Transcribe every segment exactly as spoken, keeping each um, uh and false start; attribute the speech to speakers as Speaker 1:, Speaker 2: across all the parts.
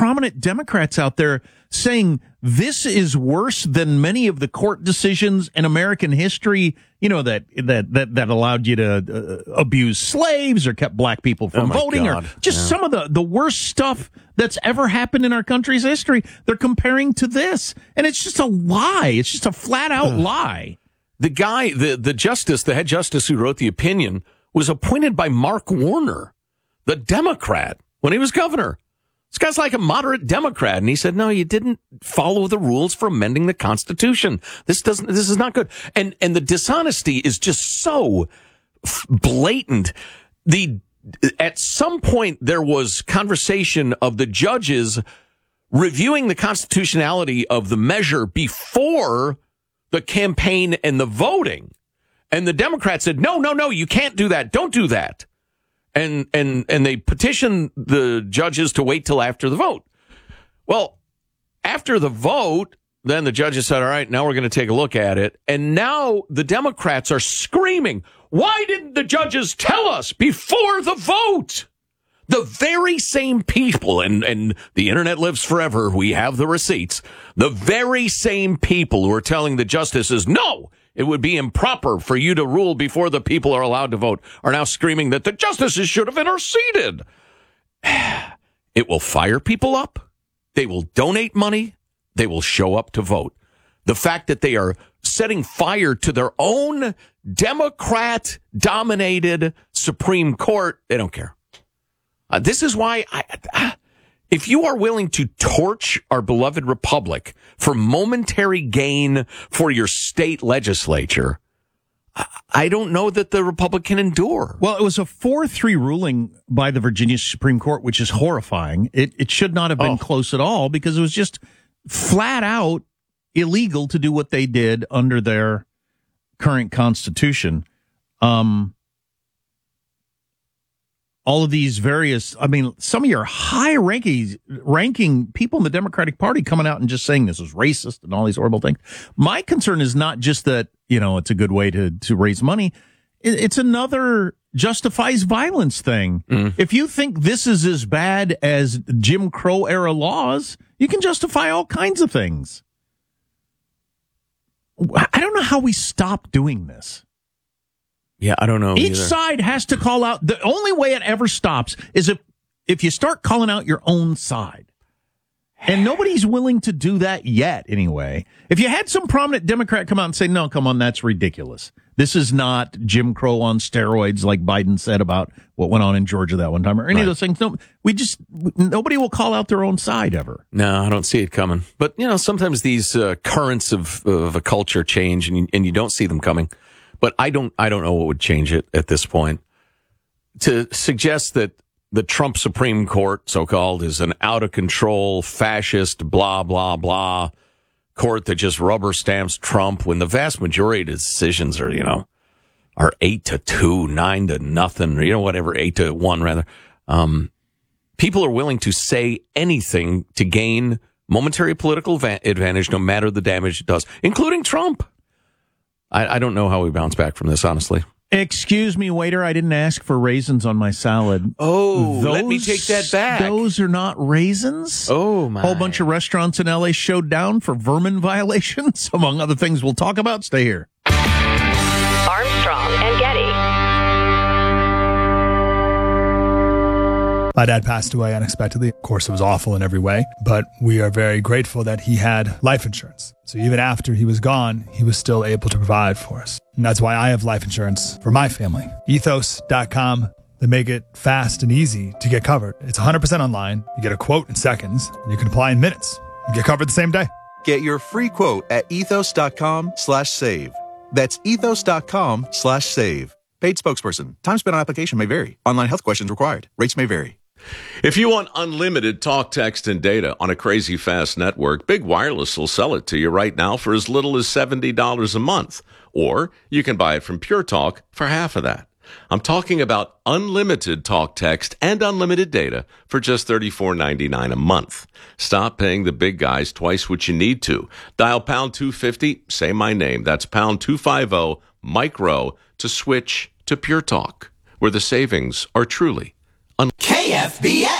Speaker 1: prominent Democrats out there saying this is worse than many of the court decisions in American history, you know, that that that, that allowed you to uh, abuse slaves or kept black people from
Speaker 2: oh
Speaker 1: voting
Speaker 2: God.
Speaker 1: or just
Speaker 2: yeah.
Speaker 1: some of the, the worst stuff that's ever happened in our country's history. They're comparing to this. And it's just a lie. It's just a flat out lie.
Speaker 2: The guy, the, the justice, the head justice who wrote the opinion was appointed by Mark Warner, the Democrat, when he was governor. This guy's like a moderate Democrat, and he said, no, you didn't follow the rules for amending the Constitution. This doesn't, this is not good. And, and the dishonesty is just so blatant. The, at some point, there was conversation of the judges reviewing the constitutionality of the measure before the campaign and the voting. And the Democrats said, no, no, no, you can't do that. Don't do that. And, and, and they petitioned the judges to wait till after the vote. Well, after the vote, then the judges said, all right, now we're going to take a look at it. And now the Democrats are screaming, why didn't the judges tell us before the vote? The very same people, and, and the internet lives forever, we have the receipts, the very same people who are telling the justices, no, it would be improper for you to rule before the people are allowed to vote, are now screaming that the justices should have interceded. It will fire people up. They will donate money. They will show up to vote. The fact that they are setting fire to their own Democrat-dominated Supreme Court, they don't care. Uh, this is why, I, uh, if you are willing to torch our beloved republic for momentary gain for your state legislature, I, I don't know that the republic can endure.
Speaker 1: Well, it was a four three ruling by the Virginia Supreme Court, which is horrifying. It, it should not have been oh. close at all because it was just flat out illegal to do what they did under their current constitution. Um, all of these various, I mean, some of your high ranking, ranking people in the Democratic Party coming out and just saying this is racist and all these horrible things. My concern is not just that, you know, it's a good way to, to raise money. It's another justifies violence thing. Mm. If you think this is as bad as Jim Crow era laws, you can justify all kinds of things. I don't know how we stop doing this.
Speaker 2: Yeah, I don't know.
Speaker 1: Each
Speaker 2: either.
Speaker 1: side has to call out. The only way it ever stops is if if you start calling out your own side. And nobody's willing to do that yet, anyway. If you had some prominent Democrat come out and say, no, come on, that's ridiculous. This is not Jim Crow on steroids, like Biden said about what went on in Georgia that one time, or any right. of those things. No, we just, nobody will call out their own side ever.
Speaker 2: No, I don't see it coming. But, you know, sometimes these uh, currents of, of a culture change and you, and you don't see them coming. But I don't, I don't know what would change it at this point. To suggest that the Trump Supreme Court, so-called, is an out-of-control, fascist, blah, blah, blah court that just rubber stamps Trump when the vast majority of decisions are, you know, are eight to two, nine to nothing, or, you know, whatever, eight to one, rather. Um, people are willing to say anything to gain momentary political va- advantage, no matter the damage it does, including Trump. I, I don't know how we bounce back from this, honestly.
Speaker 1: Excuse me, waiter, I didn't ask for raisins on my salad.
Speaker 2: Oh, those, let me take that back.
Speaker 1: Those are not raisins?
Speaker 2: Oh, my.
Speaker 1: A whole bunch of restaurants in L A showed down for vermin violations, among other things we'll talk about. Stay here.
Speaker 3: Armstrong and Getty.
Speaker 4: My dad passed away unexpectedly. Of course, it was awful in every way, but we are very grateful that he had life insurance. So even after he was gone, he was still able to provide for us. And that's why I have life insurance for my family. ethos dot com. They make it fast and easy to get covered. It's one hundred percent online. You get a quote in seconds, and you can apply in minutes. You get covered the same day.
Speaker 5: Get your free quote at ethos dot com slash save. That's ethos dot com slash save. Paid spokesperson. Time spent on application may vary. Online health questions required. Rates may vary.
Speaker 6: If you want unlimited talk, text, and data on a crazy fast network, Big Wireless will sell it to you right now for as little as seventy dollars a month. Or you can buy it from Pure Talk for half of that. I'm talking about unlimited talk, text, and unlimited data for just thirty-four ninety-nine a month. Stop paying the big guys twice what you need to. Dial pound two fifty, say my name. That's pound two fifty, micro, to switch to Pure Talk, where the savings are truly unlimited.
Speaker 7: K F B X.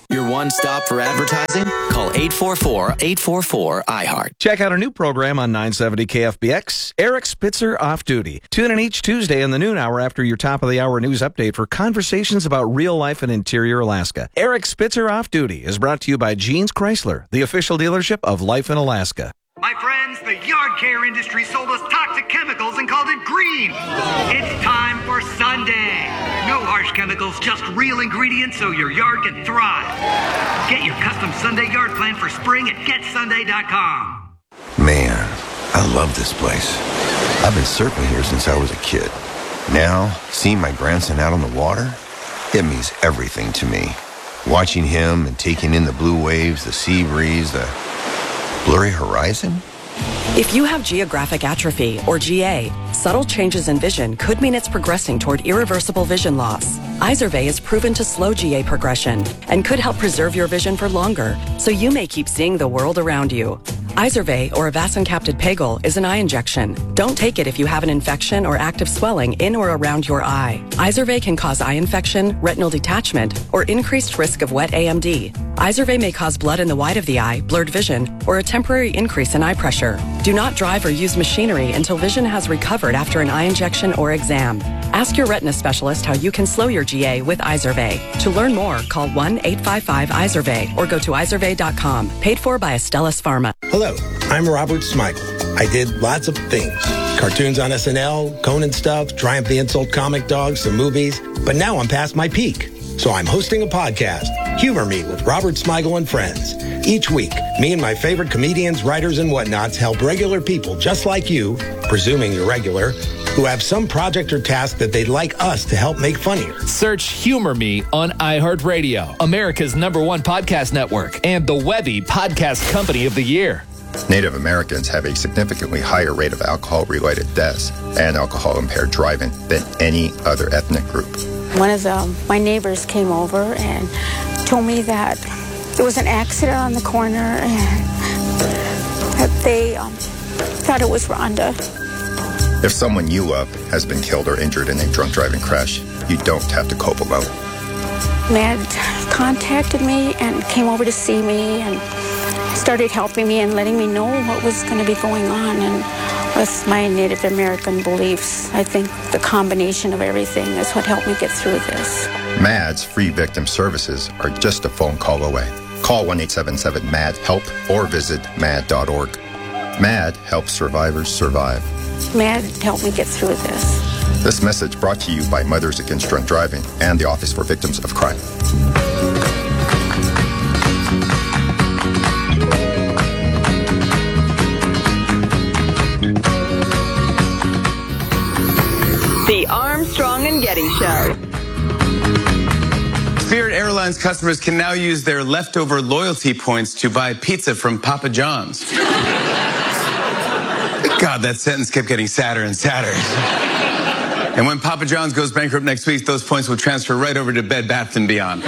Speaker 3: Your one stop for advertising? Call eight four four, eight four four, I heart.
Speaker 7: Check out a new program on nine seventy K F B X, Eric Spitzer Off Duty. Tune in each Tuesday in the noon hour after your top of the hour news update for conversations about real life in interior Alaska. Eric Spitzer Off Duty is brought to you by Jeans Chrysler, the official dealership of Life in Alaska.
Speaker 8: My friends, the yard care industry sold us toxic chemicals and called it green. It's time for Sunday. No harsh chemicals, just real ingredients so your yard can thrive. Get your custom Sunday yard plan for spring at get sunday dot com.
Speaker 9: Man, I love this place. I've been surfing here since I was a kid. Now, seeing my grandson out on the water, it means everything to me. Watching him and taking in the blue waves, the sea breeze, the blurry horizon?
Speaker 10: If you have geographic atrophy, or G A, subtle changes in vision could mean it's progressing toward irreversible vision loss. Izervay is proven to slow G A progression and could help preserve your vision for longer, so you may keep seeing the world around you. Izervay, or avacincaptad pegol, is an eye injection. Don't take it if you have an infection or active swelling in or around your eye. Izervay can cause eye infection, retinal detachment, or increased risk of wet A M D. Izervay may cause blood in the white of the eye, blurred vision, or a temporary increase in eye pressure. Do not drive or use machinery until vision has recovered after an eye injection or exam. Ask your retina specialist how you can slow your G A with Izervay. To learn more, call one eight five five Izervay or go to izervay dot com. Paid for by Astellas Pharma.
Speaker 11: Hello, I'm Robert Smigel. I did lots of things. Cartoons on S N L, Conan stuff, Triumph the Insult comic dogs, some movies. But now I'm past my peak. So I'm hosting a podcast, Humor Me with Robert Smigel and Friends. Each week, me and my favorite comedians, writers, and whatnots help regular people just like you, presuming you're regular, who have some project or task that they'd like us to help make funnier.
Speaker 12: Search Humor Me on iHeartRadio, America's number one podcast network, and the Webby Podcast Company of the Year.
Speaker 13: Native Americans have a significantly higher rate of alcohol-related deaths and alcohol-impaired driving than any other ethnic group.
Speaker 14: One of the, my neighbors came over and told me that there was an accident on the corner and that they um, thought it was Rhonda.
Speaker 13: If someone you love has been killed or injured in a drunk driving crash, you don't have to cope alone.
Speaker 14: Matt contacted me and came over to see me and started helping me and letting me know what was going to be going on. And with my Native American beliefs, I think the combination of everything is what helped me get through this.
Speaker 13: M A D's free victim services are just a phone call away. Call one eight seven seven M A D HELP or visit mad dot org. M A D helps survivors survive.
Speaker 14: M A D helped me get through this.
Speaker 13: This message brought to you by Mothers Against Drunk Driving and the Office for Victims of Crime.
Speaker 15: The Armstrong and Getty Show.
Speaker 16: Spirit Airlines customers can now use their leftover loyalty points to buy pizza from Papa John's. God, that sentence kept getting sadder and sadder. And when Papa John's goes bankrupt next week, those points will transfer right over to Bed Bath and Beyond.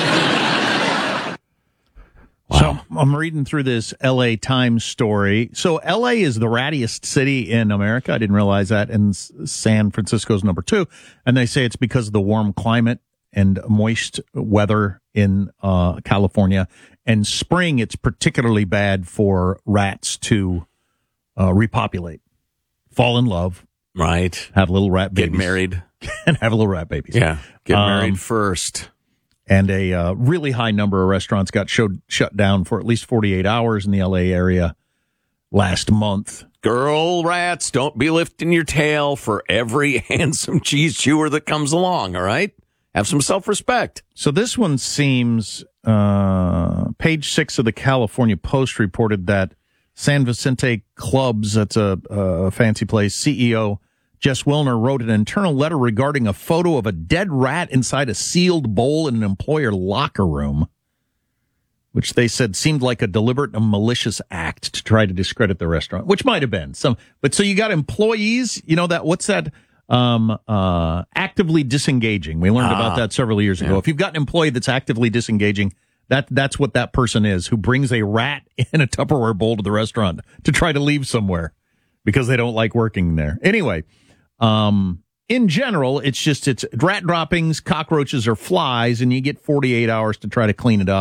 Speaker 1: So I'm reading through this L A Times story. So L A is the rattiest city in America. I didn't realize that. And San Francisco's number two. And they say it's because of the warm climate and moist weather in uh, California. And spring, it's particularly bad for rats to uh, repopulate, fall in love.
Speaker 2: Right.
Speaker 1: Have little rat babies.
Speaker 2: Get married.
Speaker 1: And have little rat babies.
Speaker 2: Yeah. Get married
Speaker 1: um,
Speaker 2: first.
Speaker 1: And a uh, really high number of restaurants got showed, shut down for at least forty-eight hours in the L A area last month.
Speaker 2: Girl rats, don't be lifting your tail for every handsome cheese chewer that comes along, all right? Have some self-respect.
Speaker 1: So this one seems, uh, page six of the California Post reported that San Vicente Clubs, that's a, a fancy place, C E O Jess Wilner wrote an internal letter regarding a photo of a dead rat inside a sealed bowl in an employer locker room, which they said seemed like a deliberate and malicious act to try to discredit the restaurant, which might have been some. But so you got employees, you know, that what's that? Um, uh, actively disengaging. We learned ah, about that several years ago. Yeah. If you've got an employee that's actively disengaging, that that's what that person is, who brings a rat in a Tupperware bowl to the restaurant to try to leave somewhere because they don't like working there. Anyway. Um, in general, it's just, it's rat droppings, cockroaches, or flies, and you get forty-eight hours to try to clean it up.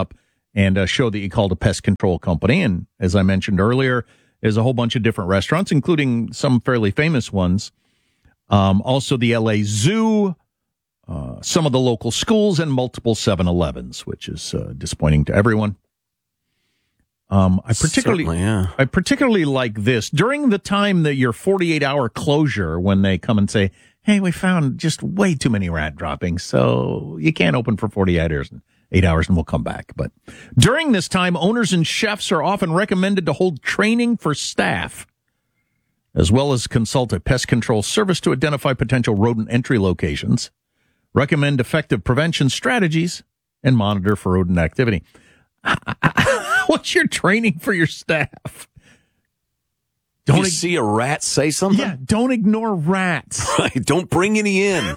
Speaker 1: and uh, show that you called a pest control company. And as I mentioned earlier, there's a whole bunch of different restaurants, including some fairly famous ones. Um, also the L A Zoo, uh, some of the local schools, and multiple seven elevens, which is uh, disappointing to everyone. Um, I particularly,
Speaker 2: Certainly, yeah.
Speaker 1: I particularly like this during the time that your forty-eight hour closure, when they come and say, "Hey, we found just way too many rat droppings, so you can't open for forty-eight hours, eight hours, and we'll come back." But during this time, owners and chefs are often recommended to hold training for staff, as well as consult a pest control service to identify potential rodent entry locations, recommend effective prevention strategies, and monitor for rodent activity. What's your training for your staff?
Speaker 2: Don't you ig- see a rat, say something?
Speaker 1: Yeah, don't ignore rats.
Speaker 2: Right, don't bring any in.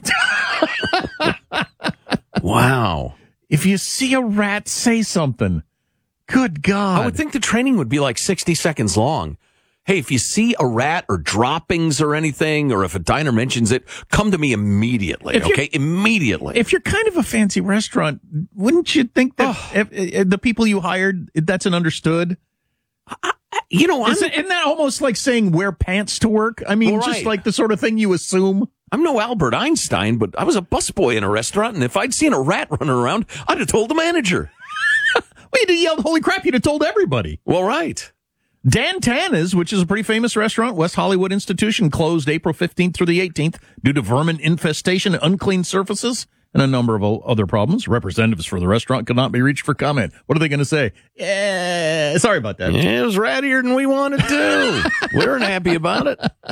Speaker 2: Wow.
Speaker 1: If you see a rat, say something. Good God.
Speaker 2: I would think the training would be like sixty seconds long. Hey, if you see a rat or droppings or anything, or if a diner mentions it, come to me immediately,
Speaker 1: If
Speaker 2: okay? Immediately.
Speaker 1: If you're kind of a fancy restaurant, wouldn't you think that
Speaker 2: Oh.
Speaker 1: if, if the people you hired, that's an understood?
Speaker 2: You know, I'm,
Speaker 1: Isn't, isn't that almost like saying wear pants to work? I mean,
Speaker 2: Well,
Speaker 1: just
Speaker 2: right.
Speaker 1: like the sort of thing you assume.
Speaker 2: I'm no Albert Einstein, but I was a busboy in a restaurant, and if I'd seen a rat running around, I'd have told the manager.
Speaker 1: Well, you'd have yelled, "Holy crap," you'd have told everybody.
Speaker 2: Well, right.
Speaker 1: Dan Tana's, which is a pretty famous restaurant, West Hollywood Institution, closed April fifteenth through the eighteenth due to vermin infestation, unclean surfaces, and a number of o- other problems. Representatives for the restaurant could not be reached for comment. What are they going to say? Yeah, sorry about that.
Speaker 2: Yeah, it was rattier than we wanted to. We weren't happy about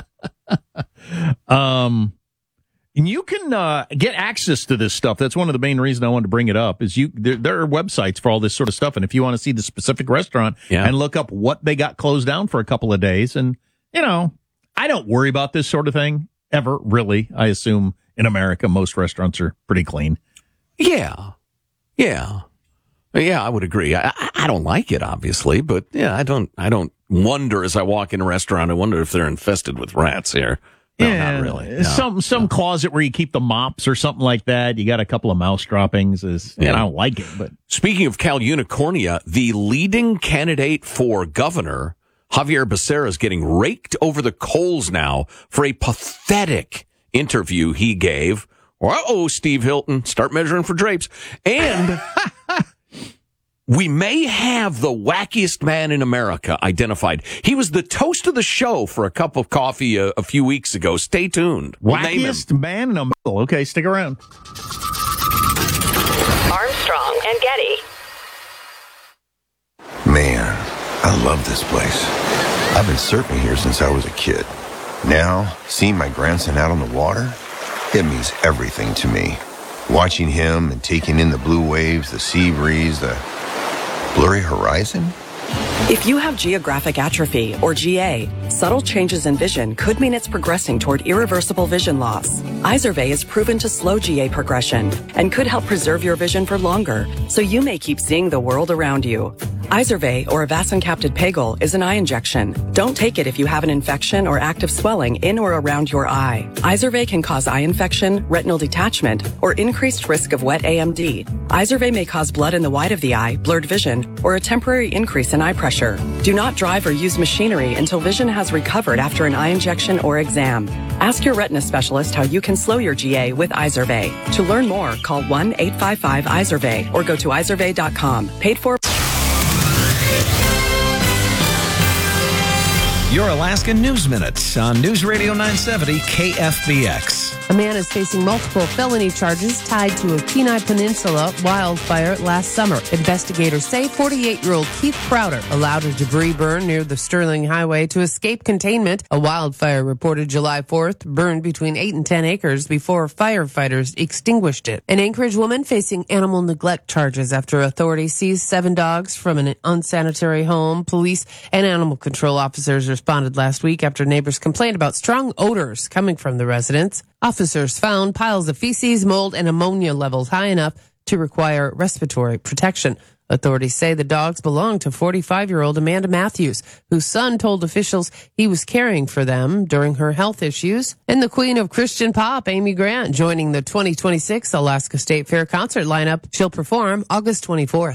Speaker 2: it.
Speaker 1: Um, and you can uh, get access to this stuff. That's one of the main reasons I wanted to bring it up. Is you there, there are websites for all this sort of stuff, and if you want to see the specific restaurant
Speaker 2: Yeah.
Speaker 1: and look up what they got closed down for a couple of days, and you know, I don't worry about this sort of thing ever. Really, I assume in America most restaurants are pretty clean.
Speaker 2: Yeah. Yeah. Yeah, I would agree. I, I- I don't like it, obviously, but yeah, I don't, I don't wonder as I walk in a restaurant, I wonder if they're infested with rats here. No,
Speaker 1: yeah,
Speaker 2: not really. No.
Speaker 1: Some some closet where you keep the mops or something like that. You got a couple of mouse droppings. Is
Speaker 2: Yeah.
Speaker 1: and I don't like it, but
Speaker 2: Speaking of Cal Unicornia, the leading candidate for governor, Javier Becerra, is getting raked over the coals now for a pathetic interview he gave. Uh-oh, Steve Hilton, start measuring for drapes. And we may have the wackiest man in America identified. He was the toast of the show for a cup of coffee a, a few weeks ago. Stay tuned. We'll name him.
Speaker 1: wackiest man in a middle. Okay, stick around.
Speaker 15: Armstrong and Getty.
Speaker 9: Man, I love this place. I've been surfing here since I was a kid. Now, seeing my grandson out on the water, it means everything to me. Watching him and taking in the blue waves, the sea breeze, the blurry horizon.
Speaker 10: If you have geographic atrophy, or G A, subtle changes in vision could mean it's progressing toward irreversible vision loss. Izervay is proven to slow G A progression and could help preserve your vision for longer, so you may keep seeing the world around you. Izervay, or avacincaptad pegol, is an eye injection. Don't take it if you have an infection or active swelling in or around your eye. Izervay can cause eye infection, retinal detachment, or increased risk of wet A M D. Izervay may cause blood in the white of the eye, blurred vision, or a temporary increase in eye pressure. Do not drive or use machinery until vision has recovered after an eye injection or exam. Ask your retina specialist how you can slow your G A with Izervay. To learn more, call one eight five five Izervay or go to izervay dot com. Paid for.
Speaker 7: Your Alaska News Minute on News Radio nine seventy K F B X.
Speaker 17: A man is facing multiple felony charges tied to a Kenai Peninsula wildfire last summer. Investigators say forty-eight-year-old Keith Crowder allowed a debris burn near the Sterling Highway to escape containment. A wildfire reported July fourth burned between eight and ten acres before firefighters extinguished it. An Anchorage woman facing animal neglect charges after authorities seized seven dogs from an unsanitary home. Police and animal control officers responded last week after neighbors complained about strong odors coming from the residence. Officers found piles of feces, mold, and ammonia levels high enough to require respiratory protection. Authorities say the dogs belong to forty-five-year-old Amanda Matthews, whose son told officials he was caring for them during her health issues. And the queen of Christian pop, Amy Grant, joining the twenty twenty-six Alaska State Fair concert lineup. She'll perform August twenty-fourth.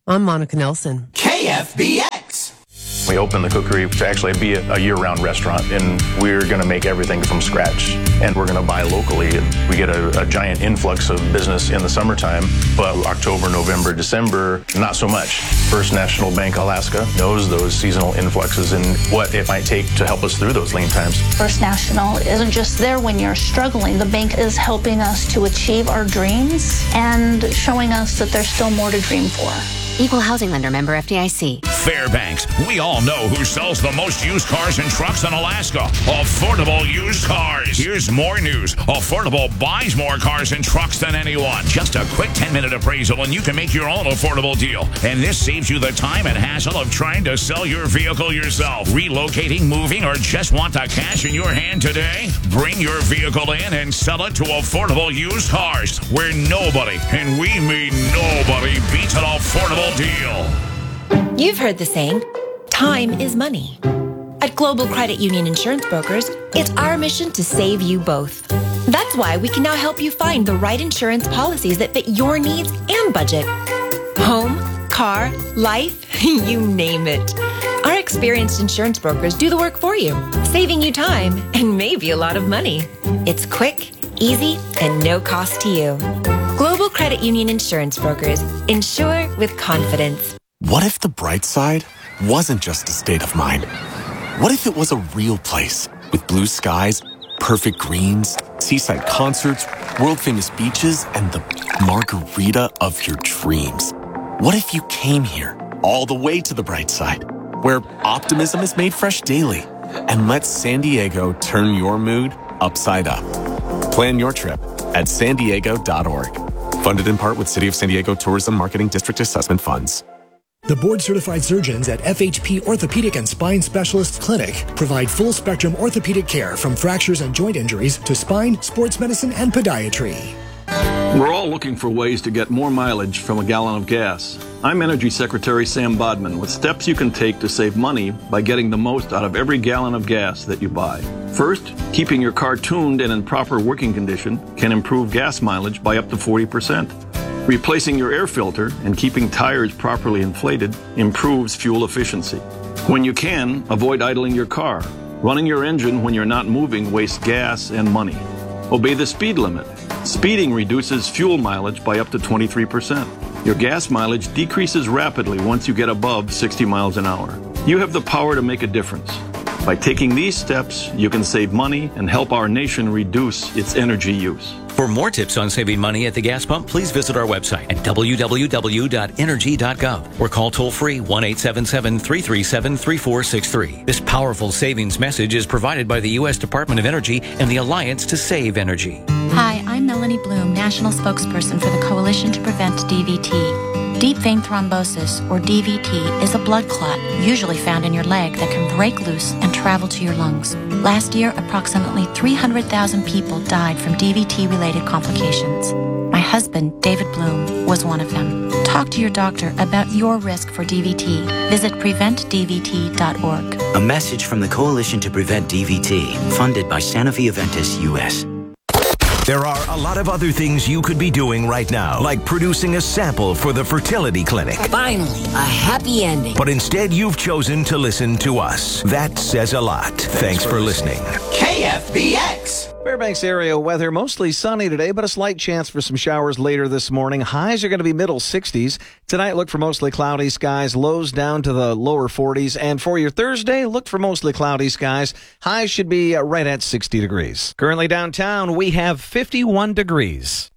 Speaker 17: I'm Monica Nelson.
Speaker 18: K F B X.
Speaker 19: We opened the cookery to actually be a, a year-round restaurant, and we're going to make everything from scratch, and we're going to buy locally. And we get a, a giant influx of business in the summertime, but October, November, December, not so much. First National Bank Alaska knows those seasonal influxes and what it might take to help us through those lean times.
Speaker 20: First National isn't just there when you're struggling. The bank is helping us to achieve our dreams and showing us that there's still more to dream for.
Speaker 21: Equal housing lender, member F D I C.
Speaker 22: Fairbanks. We all know who sells the most used cars and trucks in Alaska. Affordable Used Cars. Here's more news. Affordable buys more cars and trucks than anyone. Just a quick ten-minute appraisal and you can make your own affordable deal. And this saves you the time and hassle of trying to sell your vehicle yourself. Relocating, moving, or just want the cash in your hand today? Bring your vehicle in and sell it to Affordable Used Cars, where nobody, and we mean nobody, beats an affordable deal.
Speaker 23: You've heard the saying, time is money. At Global Credit Union Insurance Brokers, it's our mission to save you both. That's why we can now help you find the right insurance policies that fit your needs and budget. Home, car, life, you name it. Our experienced insurance brokers do the work for you, saving you time and maybe a lot of money. It's quick, easy, and no cost to you. Global Credit Union Insurance Brokers. Insure with confidence.
Speaker 24: What if the bright side wasn't just a state of mind? What if it was a real place with blue skies, perfect greens, seaside concerts, world-famous beaches, and the margarita of your dreams? What if you came here, all the way to the bright side, where optimism is made fresh daily, and let San Diego turn your mood upside up? Plan your trip at san diego dot org. Funded in part with City of San Diego Tourism Marketing District Assessment Funds.
Speaker 25: The board-certified surgeons at F H P Orthopedic and Spine Specialists Clinic provide full-spectrum orthopedic care from fractures and joint injuries to spine, sports medicine, and podiatry.
Speaker 26: We're all looking for ways to get more mileage from a gallon of gas. I'm Energy Secretary Sam Bodman with steps you can take to save money by getting the most out of every gallon of gas that you buy. First, keeping your car tuned and in proper working condition can improve gas mileage by up to forty percent. Replacing your air filter and keeping tires properly inflated improves fuel efficiency. When you can, avoid idling your car. Running your engine when you're not moving wastes gas and money. Obey the speed limit. Speeding reduces fuel mileage by up to twenty-three percent. Your gas mileage decreases rapidly once you get above sixty miles an hour. You have the power to make a difference. By taking these steps, you can save money and help our nation reduce its energy use.
Speaker 27: For more tips on saving money at the gas pump, please visit our website at w w w dot energy dot gov or call toll-free one eight seven seven, three three seven, three four six three. This powerful savings message is provided by the U S Department of Energy and the Alliance to Save Energy.
Speaker 28: Hi, I'm Melanie Bloom, National Spokesperson for the Coalition to Prevent D V T. Deep vein thrombosis, or D V T, is a blood clot usually found in your leg that can break loose and travel to your lungs. Last year, approximately three hundred thousand people died from D V T-related complications. My husband, David Bloom, was one of them. Talk to your doctor about your risk for D V T. Visit prevent d v t dot org.
Speaker 29: A message from the Coalition to Prevent D V T, funded by Sanofi Aventis U S.
Speaker 30: There are a lot of other things you could be doing right now, like producing a sample for the fertility clinic.
Speaker 31: Finally, a happy ending.
Speaker 30: But instead, you've chosen to listen to us. That says a lot. Thanks, Thanks for listening.
Speaker 18: K F B X.
Speaker 7: Fairbanks area weather, mostly sunny today, but a slight chance for some showers later this morning. Highs are going to be middle sixties. Tonight, look for mostly cloudy skies, lows down to the lower forties. And for your Thursday, look for mostly cloudy skies. Highs should be right at sixty degrees. Currently downtown, we have fifty-one degrees.